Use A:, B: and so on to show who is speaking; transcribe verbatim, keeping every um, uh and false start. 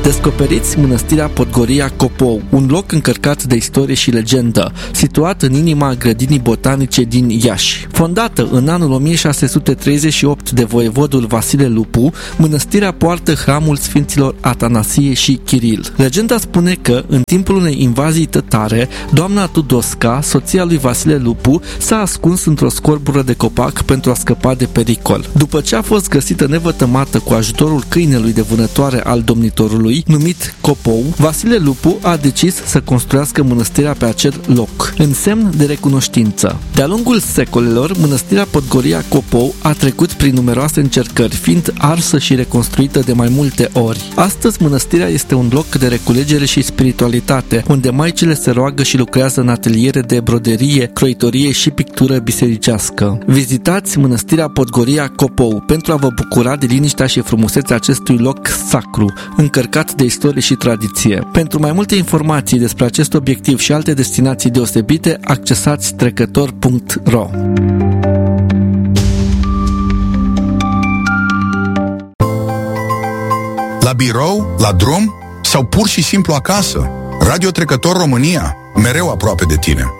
A: Descoperiți Mănăstirea Podgoria Copou, un loc încărcat de istorie și legendă, situat în inima grădinii botanice din Iași. Fondată în anul o mie șase sute treizeci și opt de voievodul Vasile Lupu, mănăstirea poartă hramul Sfinților Atanasie și Chiril. Legenda spune că, în timpul unei invazii tătare, doamna Tudosca, soția lui Vasile Lupu, s-a ascuns într-o scorbură de copac pentru a scăpa de pericol. După ce a fost găsită nevătămată cu ajutorul câinelui de vânătoare al domnitorului, numit Copou, Vasile Lupu a decis să construiască mănăstirea pe acel loc, în semn de recunoștință. De-a lungul secolelor, mănăstirea Podgoria Copou a trecut prin numeroase încercări, fiind arsă și reconstruită de mai multe ori. Astăzi, mănăstirea este un loc de reculegere și spiritualitate, unde maicile se roagă și lucrează în ateliere de broderie, croitorie și pictură bisericească. Vizitați mănăstirea Podgoria Copou pentru a vă bucura de liniștea și frumusețea acestui loc sacru, încărcat de istorie și tradiție. Pentru mai multe informații despre acest obiectiv și alte destinații deosebite, accesați trecător punct ro.
B: La birou, la drum sau pur și simplu acasă, Radio Trecător România, mereu aproape de tine.